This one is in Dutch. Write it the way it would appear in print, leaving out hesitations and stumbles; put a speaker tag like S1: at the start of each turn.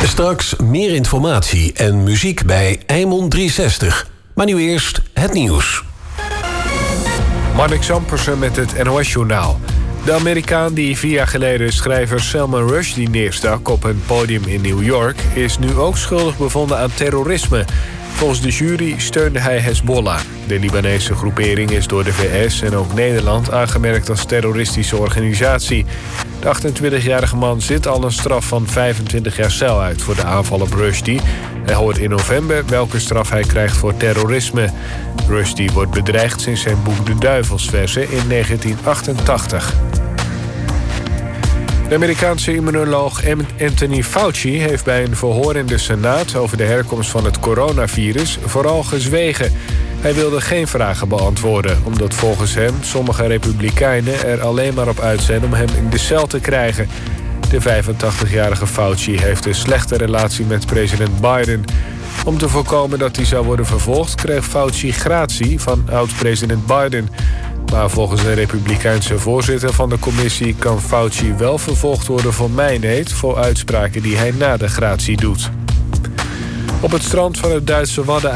S1: Straks meer informatie en muziek bij Eimond 360. Maar nu eerst het nieuws.
S2: Marnik Zampersen met het NOS-journaal. De Amerikaan die 4 jaar geleden schrijver Salman Rushdie neerstak op een podium in New York is nu ook schuldig bevonden aan terrorisme. Volgens de jury steunde hij Hezbollah. De Libanese groepering is door de VS en ook Nederland aangemerkt als terroristische organisatie. De 28-jarige man zit al een straf van 25 jaar cel uit voor de aanval op Rushdie. Hij hoort in november welke straf hij krijgt voor terrorisme. Rushdie wordt bedreigd sinds zijn boek De Duivelsverse in 1988. De Amerikaanse immunoloog Anthony Fauci heeft bij een verhoor in de Senaat over de herkomst van het coronavirus vooral gezwegen. Hij wilde geen vragen beantwoorden, omdat volgens hem sommige republikeinen er alleen maar op uit zijn om hem in de cel te krijgen. De 85-jarige Fauci heeft een slechte relatie met president Biden. Om te voorkomen dat hij zou worden vervolgd, kreeg Fauci gratie van oud-president Biden. Maar volgens de republikeinse voorzitter van de commissie kan Fauci wel vervolgd worden voor meineed voor uitspraken die hij na de gratie doet. Op het strand van het Duitse Wadden